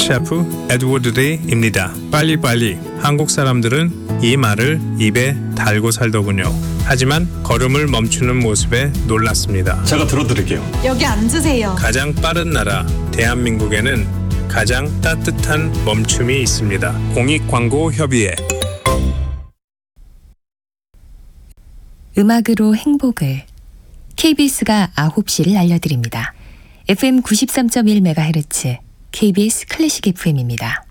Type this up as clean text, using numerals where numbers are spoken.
셰프 에드워드 데이입니다. 빨리빨리. 한국 사람들은 이 말을 입에 달고 살더군요. 하지만 걸음을 멈추는 모습에 놀랐습니다. 제가 들어드릴게요. 여기 앉으세요. 가장 빠른 나라 대한민국에는 가장 따뜻한 멈춤이 있습니다. 공익광고협의회. 음악으로 행복을 KBS가 9시를 알려드립니다. FM 93.1MHz KBS 클래식 FM입니다.